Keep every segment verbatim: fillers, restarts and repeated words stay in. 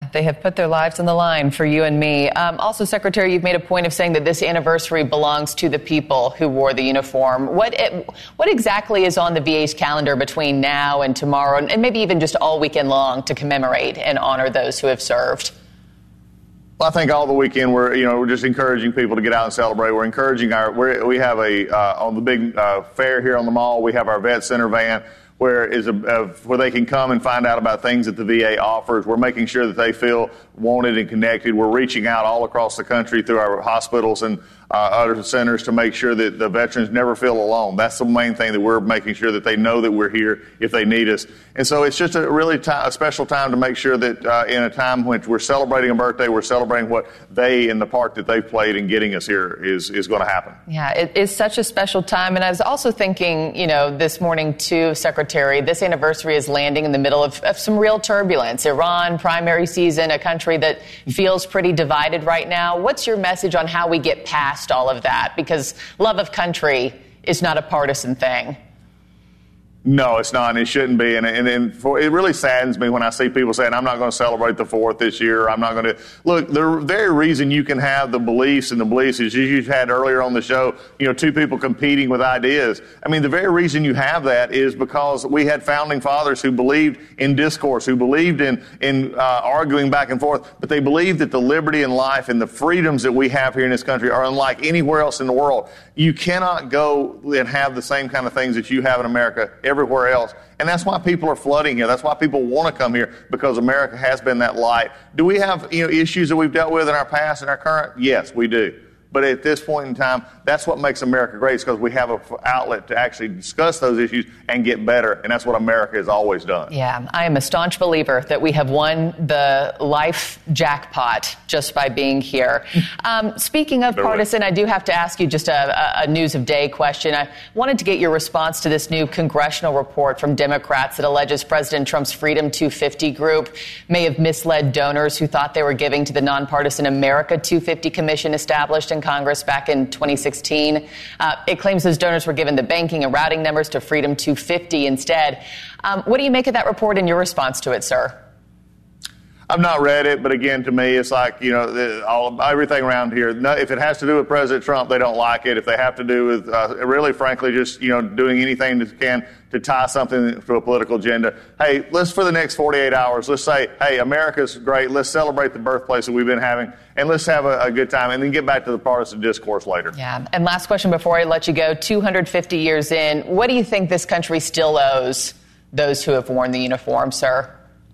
They have put their lives on the line for you and me. Um, also, Secretary, you've made a point of saying that this anniversary belongs to the people who wore the uniform. What it, what exactly is on the V A's calendar between now and tomorrow, and maybe even just all weekend long, to commemorate and honor those who have served? Well, I think all the weekend we're, you know, we're just encouraging people to get out and celebrate. We're encouraging our, we're, we have a, uh, on the big uh, fair here on the mall, we have our Vet Center van where is a, a, where they can come and find out about things that the V A offers. We're making sure that they feel wanted and connected. We're reaching out all across the country through our hospitals and uh, other centers to make sure that the veterans never feel alone. That's the main thing, that we're making sure that they know that we're here if they need us. And so it's just a really t- a special time to make sure that uh, in a time when we're celebrating a birthday, we're celebrating what they and the part that they've played in getting us here is, is going to happen. Yeah, it is such a special time. And I was also thinking, you know, this morning too, Secretary, this anniversary is landing in the middle of, of some real turbulence. Iran, primary season, a country that feels pretty divided right now. What's your message on how we get past all of that? Because love of country is not a partisan thing. No, it's not, and it shouldn't be. And, and, and for, it really saddens me when I see people saying, I'm not going to celebrate the fourth this year. I'm not going to. Look, the very reason you can have the beliefs and the beliefs is you had earlier on the show, you know, two people competing with ideas. I mean, the very reason you have that is because we had founding fathers who believed in discourse, who believed in, in uh, arguing back and forth, but they believed that the liberty and life and the freedoms that we have here in this country are unlike anywhere else in the world. You cannot go and have the same kind of things that you have in America everywhere else. And that's why people are flooding here. That's why people want to come here, because America has been that light. Do we have, you know, issues that we've dealt with in our past and our current? Yes, we do. But at this point in time, that's what makes America great, is because we have an outlet to actually discuss those issues and get better. And that's what America has always done. Yeah, I am a staunch believer that we have won the life jackpot just by being here. Um, speaking of partisan, I do have to ask you just a, a news of day question. I wanted to get your response to this new congressional report from Democrats that alleges President Trump's Freedom two fifty group may have misled donors who thought they were giving to the nonpartisan America two fifty Commission established in Congress back in twenty sixteen. Uh, it claims those donors were given the banking and routing numbers to Freedom two fifty instead. Um, what do you make of that report and your response to it, sir? I've not read it, but again, to me, it's like, you know, the, all everything around here. No, if it has to do with President Trump, they don't like it. If they have to do with, uh, really, frankly, just, you know, doing anything that can to tie something to a political agenda. Hey, let's, for the next forty-eight hours, let's say, hey, America's great. Let's celebrate the birthplace that we've been having, and let's have a, a good time, and then get back to the partisan discourse later. Yeah. And last question before I let you go, two hundred fifty years in, what do you think this country still owes those who have worn the uniform, sir?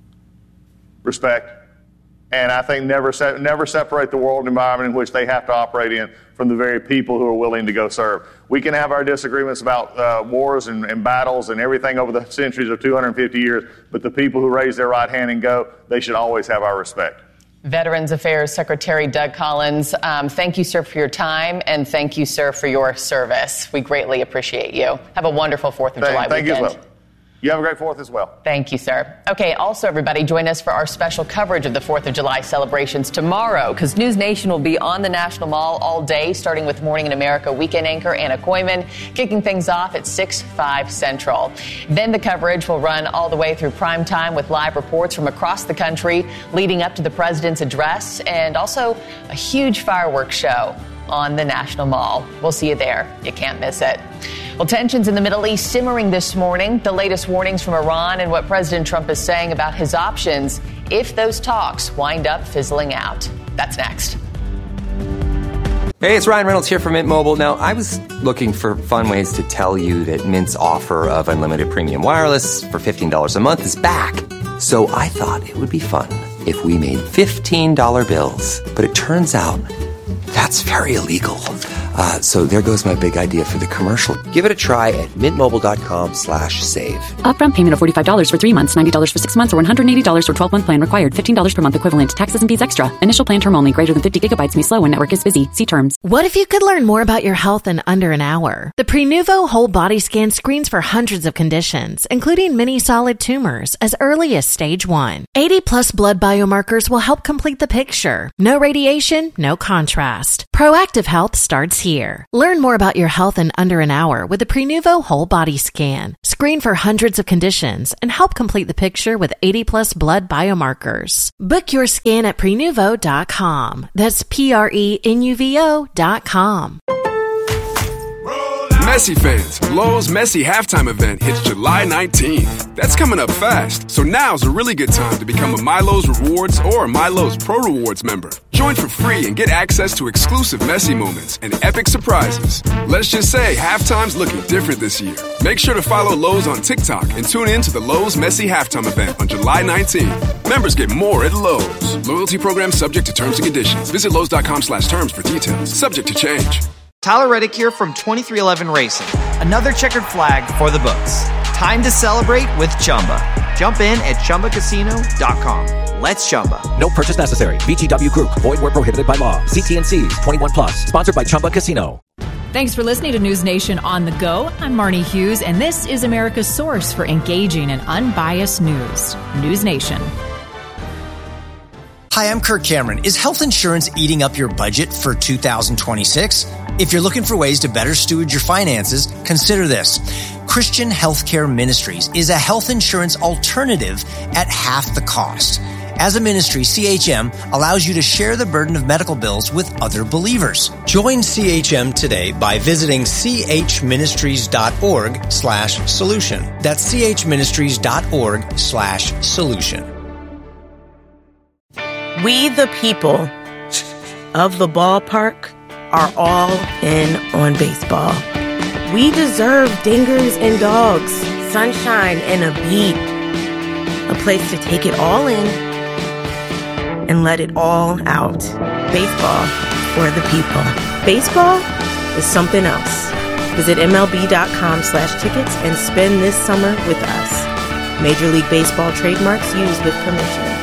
Respect. And I think never se- never separate the world environment in which they have to operate in from the very people who are willing to go serve. We can have our disagreements about uh, wars and, and battles and everything over the centuries of two hundred fifty years, but the people who raise their right hand and go, they should always have our respect. Veterans Affairs Secretary Doug Collins, um, thank you, sir, for your time, and thank you, sir, for your service. We greatly appreciate you. Have a wonderful fourth of thank, July thank weekend. You as well. You have a great fourth as well. Thank you, sir. Okay, also, everybody, join us for our special coverage of the fourth of July celebrations tomorrow, because News Nation will be on the National Mall all day, starting with Morning in America weekend anchor Anna Koyman, kicking things off at six, five Central. Then the coverage will run all the way through prime time with live reports from across the country leading up to the president's address, and also a huge fireworks show on the National Mall. We'll see you there. You can't miss it. Well, tensions in the Middle East simmering this morning. The latest warnings from Iran and what President Trump is saying about his options if those talks wind up fizzling out. That's next. Hey, it's Ryan Reynolds here from Mint Mobile. Now, I was looking for fun ways to tell you that Mint's offer of unlimited premium wireless for fifteen dollars a month is back. So I thought it would be fun if we made fifteen dollar bills. But it turns out that's very illegal. Uh, so there goes my big idea for the commercial. Give it a try at mintmobile.com slash save. Upfront payment of forty-five dollars for three months, ninety dollars for six months, or one hundred eighty dollars for twelve-month plan required. fifteen dollars per month equivalent. Taxes and fees extra. Initial plan term only. Greater than fifty gigabytes may slow when network is busy. See terms. What if you could learn more about your health in under an hour? The Prenuvo Whole Body Scan screens for hundreds of conditions, including many solid tumors, as early as stage one. eighty plus blood biomarkers will help complete the picture. No radiation, no contrast. Proactive Health starts here. Learn more about your health in under an hour with the Prenuvo Whole Body Scan. Screen for hundreds of conditions and help complete the picture with eighty plus blood biomarkers. Book your scan at prenuvo dot com. That's P R E N U V O dot com. Messi fans, Lowe's Messi halftime event hits July nineteenth. That's coming up fast, so now's a really good time to become a MyLowe's Rewards or MyLowe's Pro Rewards member. Join for free and get access to exclusive Messi moments and epic surprises. Let's just say halftime's looking different this year. Make sure to follow Lowe's on TikTok and tune in to the Lowe's Messi halftime event on July nineteenth. Members get more at Lowe's. Loyalty program subject to terms and conditions. Visit Lowe's dot com slash terms for details. Subject to change. Tyler Reddick here from twenty-three eleven Racing. Another checkered flag for the books. Time to celebrate with Chumba. Jump in at chumba casino dot com. Let's Chumba. No purchase necessary. V G W Group. Void where prohibited by law. See T and C's. twenty-one plus. Sponsored by Chumba Casino. Thanks for listening to News Nation on the Go. I'm Marnie Hughes, and this is America's source for engaging and unbiased news. News Nation. Hi, I'm Kirk Cameron. Is health insurance eating up your budget for two thousand twenty-six? If you're looking for ways to better steward your finances, consider this. Christian Healthcare Ministries is a health insurance alternative at half the cost. As a ministry, C H M allows you to share the burden of medical bills with other believers. Join C H M today by visiting chministries.org slash solution. That's chministries.org slash solution. We, the people of the ballpark, are all in on baseball. We deserve dingers and dogs, sunshine and a beat, a place to take it all in and let it all out. Baseball for the people. Baseball is something else. Visit MLB.com slash tickets and spend this summer with us. Major League Baseball trademarks used with permission.